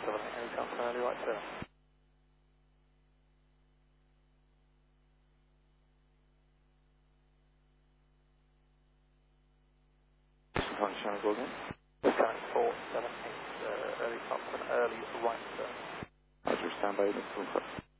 Any Falcon early right turn. Channel go again. 7478, early Falcon, early right turn. Roger, stand by,